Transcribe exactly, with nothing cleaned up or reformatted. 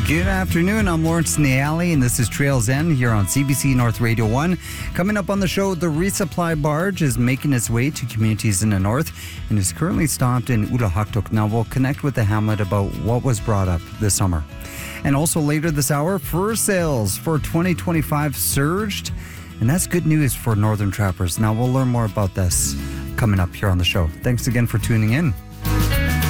Good afternoon. I'm Lawrence Niali, and this is Trails End here on C B C North Radio one. Coming up on the show, the resupply barge is making its way to communities in the north and is currently stopped in Ulahaktok. Now, we'll connect with the hamlet about what was brought up this summer. And also later this hour, fur sales for twenty twenty-five surged, and that's good news for northern trappers. Now, we'll learn more about this coming up here on the show. Thanks again for tuning in.